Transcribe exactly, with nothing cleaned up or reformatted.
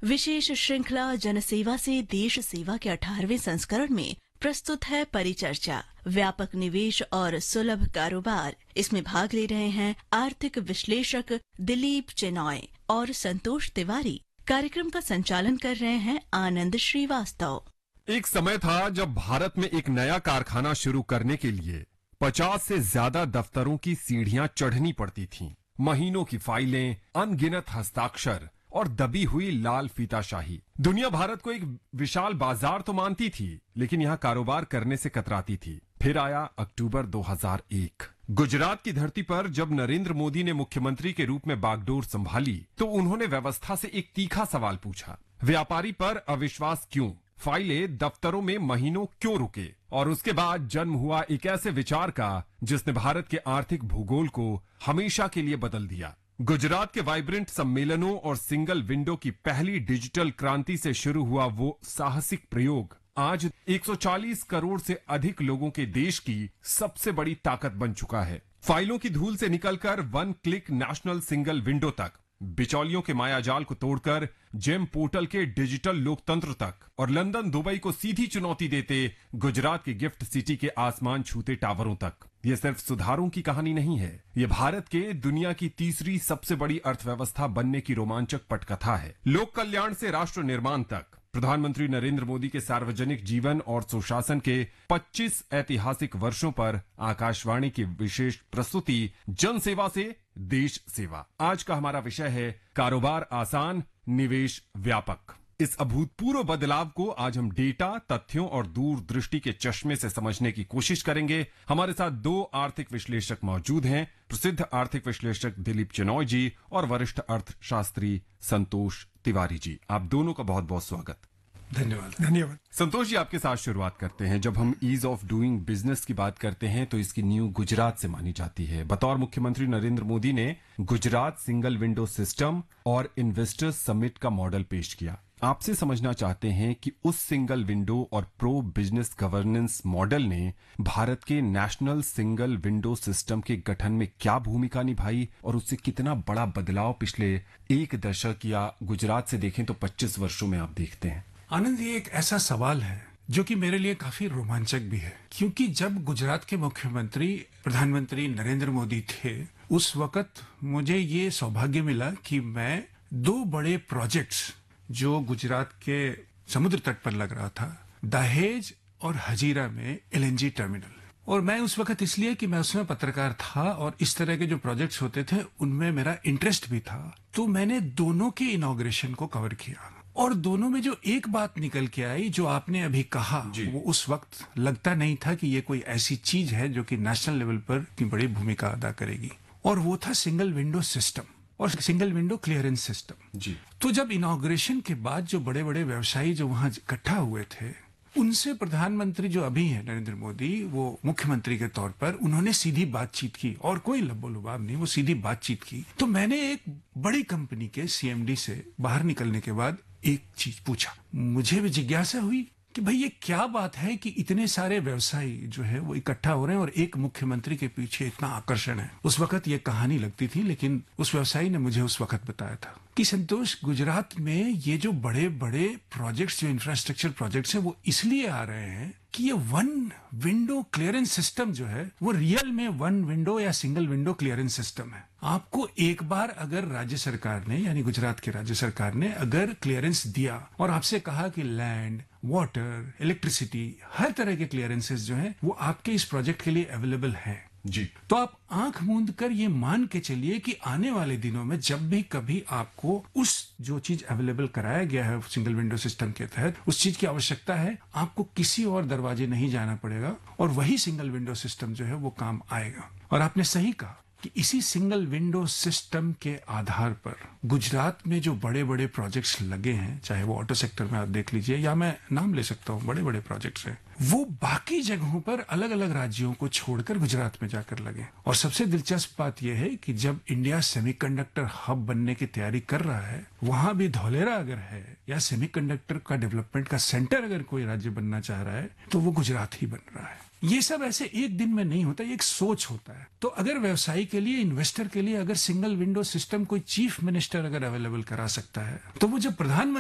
विशेष श्रृंखला जनसेवा से देश सेवा के अठारहवें संस्करण में प्रस्तुत है परिचर्चा व्यापक निवेश और सुलभ कारोबार। इसमें भाग ले रहे हैं आर्थिक विश्लेषक दिलीप चेनॉय और संतोष तिवारी। कार्यक्रम का संचालन कर रहे हैं आनंद श्रीवास्तव। एक समय था जब भारत में एक नया कारखाना शुरू करने के लिए पचास से ज्यादा दफ्तरों की सीढ़ियां चढ़नी पड़ती थीं। महीनों की फाइलें, अनगिनत हस्ताक्षर और दबी हुई लाल फीताशाही। दुनिया भारत को एक विशाल बाजार तो मानती थी, लेकिन यहाँ कारोबार करने से कतराती थी। फिर आया अक्टूबर दो हज़ार एक। गुजरात की धरती पर जब नरेंद्र मोदी ने मुख्यमंत्री के रूप में बागडोर संभाली, तो उन्होंने व्यवस्था से एक तीखा सवाल पूछा। व्यापारी पर अविश्वास क्यों? फाइलें दफ्तरों में महीनों क्यों रुके? और उसके बाद जन्म हुआ एक ऐसे विचार का जिसने भारत के आर्थिक भूगोल को हमेशा के लिए बदल दिया। गुजरात के वाइब्रेंट सम्मेलनों और सिंगल विंडो की पहली डिजिटल क्रांति से शुरू हुआ वो साहसिक प्रयोग आज एक सौ चालीस करोड़ से अधिक लोगों के देश की सबसे बड़ी ताकत बन चुका है। फाइलों की धूल से निकलकर one click national single window तक, बिचौलियों के मायाजाल को तोड़कर जेम पोर्टल के डिजिटल लोकतंत्र तक, और लंदन दुबई को सीधी चुनौती देते गुजरात की गिफ्ट सिटी के आसमान छूते टावरों तक। ये सिर्फ सुधारों की कहानी नहीं है, ये भारत के दुनिया की तीसरी सबसे बड़ी अर्थव्यवस्था बनने की रोमांचक पटकथा है। लोक कल्याण से राष्ट्र निर्माण तक प्रधानमंत्री नरेंद्र मोदी के सार्वजनिक जीवन और सुशासन के पच्चीस ऐतिहासिक वर्षों पर आकाशवाणी की विशेष प्रस्तुति जन सेवा से देश सेवा। आज का हमारा विषय है कारोबार आसान, निवेश व्यापक। इस अभूतपूर्व बदलाव को आज हम डेटा, तथ्यों और दूरदृष्टि के चश्मे से समझने की कोशिश करेंगे। हमारे साथ दो आर्थिक विश्लेषक मौजूद हैं, प्रसिद्ध आर्थिक विश्लेषक दिलीप चेनॉय जी और वरिष्ठ अर्थशास्त्री संतोष तिवारी जी। आप दोनों का बहुत बहुत स्वागत। धन्यवाद। धन्यवाद संतोष जी, आपके साथ शुरुआत करते हैं। जब हम ईज ऑफ डूइंग बिजनेस की बात करते हैं तो इसकी नींव गुजरात से मानी जाती है। बतौर मुख्यमंत्री नरेंद्र मोदी ने गुजरात सिंगल विंडो सिस्टम और इन्वेस्टर्स समिट का मॉडल पेश किया। आपसे समझना चाहते हैं कि उस सिंगल विंडो और प्रो बिजनेस गवर्नेंस मॉडल ने भारत के नेशनल सिंगल विंडो सिस्टम के गठन में क्या भूमिका निभाई और उससे कितना बड़ा बदलाव पिछले एक दशक या गुजरात से देखें तो पच्चीस वर्षों में आप देखते हैं। आनंद, ये एक ऐसा सवाल है जो कि मेरे लिए काफी रोमांचक भी है, क्योंकि जब गुजरात के मुख्यमंत्री प्रधानमंत्री नरेंद्र मोदी थे, उस वक्त मुझे ये सौभाग्य मिला कि मैं दो बड़े प्रोजेक्ट्स जो गुजरात के समुद्र तट पर लग रहा था, दहेज और हजीरा में एलएनजी टर्मिनल, और मैं उस वक्त इसलिए कि मैं उसमें पत्रकार था और इस तरह के जो प्रोजेक्ट्स होते थे उनमें मेरा इंटरेस्ट भी था, तो मैंने दोनों के इनॉग्रेशन को कवर किया। और दोनों में जो एक बात निकल के आई, जो आपने अभी कहा, वो उस वक्त लगता नहीं था कि ये कोई ऐसी चीज है जो कि नेशनल लेवल पर इतनी बड़ी भूमिका अदा करेगी, और वो था सिंगल विंडो सिस्टम और सिंगल विंडो क्लियरेंस सिस्टम जी। तो जब इनॉग्रेशन के बाद जो बड़े बड़े व्यवसायी जो वहां इकट्ठा हुए थे, उनसे प्रधानमंत्री जो अभी है नरेंद्र मोदी, वो मुख्यमंत्री के तौर पर उन्होंने सीधी बातचीत की और कोई लब्बो लुबाब नहीं, वो सीधी बातचीत की। तो मैंने एक बड़ी कंपनी के सीएमडी से बाहर निकलने के बाद एक चीज पूछा। मुझे भी जिज्ञासा हुई कि भाई ये क्या बात है कि इतने सारे व्यवसायी जो है वो इकट्ठा हो रहे हैं और एक मुख्यमंत्री के पीछे इतना आकर्षण है। उस वक्त ये कहानी लगती थी, लेकिन उस व्यवसायी ने मुझे उस वक्त बताया था कि संतोष, गुजरात में ये जो बड़े बड़े प्रोजेक्ट्स, जो इंफ्रास्ट्रक्चर प्रोजेक्ट्स हैं, वो इसलिए आ रहे हैं कि ये वन विंडो क्लियरेंस सिस्टम जो है वो रियल में वन विंडो या सिंगल विंडो क्लियरेंस सिस्टम है। आपको एक बार अगर राज्य सरकार ने, यानी गुजरात की राज्य सरकार ने अगर क्लियरेंस दिया और आपसे कहा कि लैंड, वाटर, इलेक्ट्रिसिटी, हर तरह के क्लियरेंसेस जो है वो आपके इस प्रोजेक्ट के लिए अवेलेबल है जी, तो आप आंख मूंद कर ये मान के चलिए कि आने वाले दिनों में जब भी कभी आपको उस जो चीज अवेलेबल कराया गया है सिंगल विंडो सिस्टम के तहत, उस चीज की आवश्यकता है, आपको किसी और दरवाजे नहीं जाना पड़ेगा और वही सिंगल विंडो सिस्टम जो है वो काम आएगा। और आपने सही कहा कि इसी सिंगल विंडो सिस्टम के आधार पर गुजरात में जो बड़े बड़े प्रोजेक्ट्स लगे हैं, चाहे वो ऑटो सेक्टर में आप देख लीजिए या मैं नाम ले सकता हूँ, बड़े बड़े प्रोजेक्ट्स हैं, वो बाकी जगहों पर अलग अलग राज्यों को छोड़कर गुजरात में जाकर लगे। और सबसे दिलचस्प बात यह है कि जब इंडिया सेमीकंडक्टर हब बनने की तैयारी कर रहा है, वहां भी धौलेरा अगर है या सेमीकंडक्टर का डेवलपमेंट का सेंटर अगर कोई राज्य बनना चाह रहा है तो वो गुजरात ही बन रहा है। ये सब ऐसे एक दिन में नहीं होता, ये एक सोच होता है। तो अगर व्यवसायी के लिए, इन्वेस्टर के लिए अगर सिंगल विंडो सिस्टम कोई चीफ मिनिस्टर अगर अवेलेबल करा सकता है, तो वो जब प्रधानमंत्री